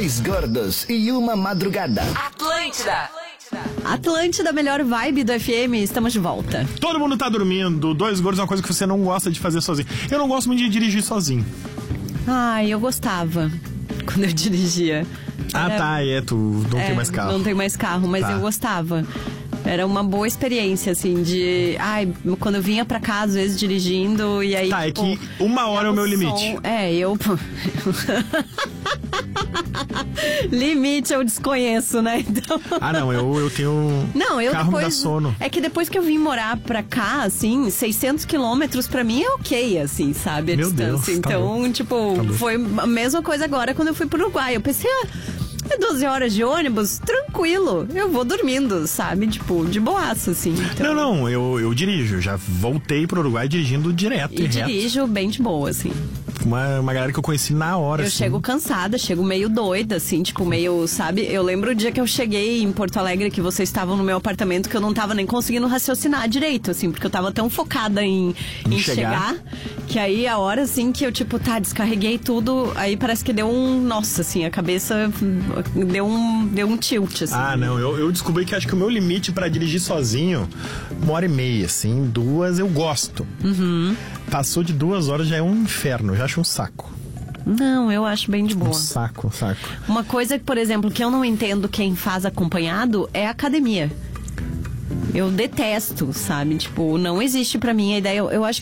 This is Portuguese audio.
Dois gordos e uma madrugada. Atlântida, melhor vibe do FM, estamos de volta. Todo mundo tá dormindo. Dois gordos é uma coisa que você não gosta de fazer sozinho. Eu não gosto muito de dirigir sozinho. Ai, eu gostava quando eu dirigia. Tu não tem mais carro. Não tenho mais carro, mas eu gostava. Era uma boa experiência, assim, de... quando eu vinha pra casa, às vezes, dirigindo, e aí... É que 1 hora é o meu limite. Limite eu desconheço, né? Então... eu tenho... carro depois... me dá sono. É que depois que eu vim morar pra cá, assim, 600 quilômetros pra mim é ok, assim, sabe? A distância. Então, foi a mesma coisa agora quando eu fui pro Uruguai. Eu pensei, 12 horas de ônibus, tranquilo, eu vou dormindo, sabe? De boaça, assim. Então... Eu dirijo, já voltei pro Uruguai dirigindo direto e reto. Dirijo bem de boa, assim. Uma galera que eu conheci na hora, Eu chego cansada, chego meio doida, assim, meio, sabe? Eu lembro o dia que eu cheguei em Porto Alegre, que vocês estavam no meu apartamento, que eu não tava nem conseguindo raciocinar direito, assim, porque eu tava tão focada em chegar, que aí a hora, assim, que eu, descarreguei tudo, aí parece que deu nossa, assim, a cabeça deu um tilt, assim. Eu descobri que acho que o meu limite pra dirigir sozinho, 1h30, assim, 2 eu gosto. Passou de 2 horas já é um inferno, eu já acho um saco. Não, eu acho bem de boa. Um saco. Uma coisa, por exemplo, que eu não entendo quem faz acompanhado é a academia. Eu detesto, sabe? Não existe pra mim a ideia. Eu acho